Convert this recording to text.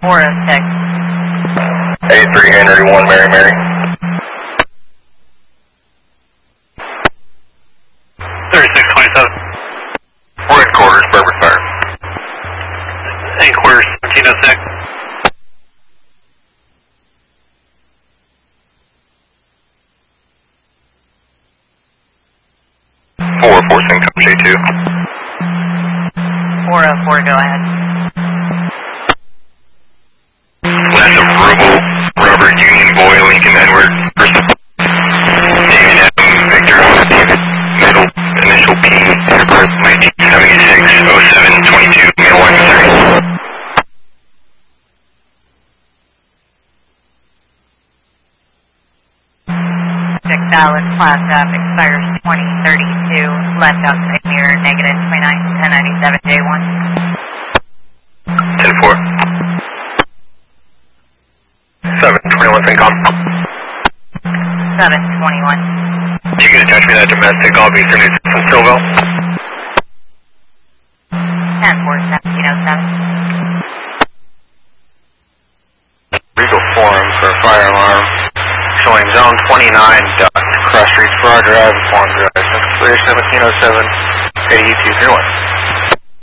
406. A3 Henry 1 Mary Mary. 3627. We're in quarters, Bourbon Fire. In quarters, 1706. Forcing J2. 404, go ahead. Last of Ruble, Robert Union Boy, Lincoln Edward, David Adam, Victor, David, middle, initial P, airport, 1976, 07, 22, mail 130. Check valid, class F, expires 2032, left outside mirror, negative 29, 1097, J1. 10-4. 721 FinCom. 721. You can attach me that domestic, I'll be from Stillville. 10-4, 1707. Regal Forum for fire alarm. Showing zone 29, Cross Street, Farrar Drive, Forum Drive. Clear 1707, 8201.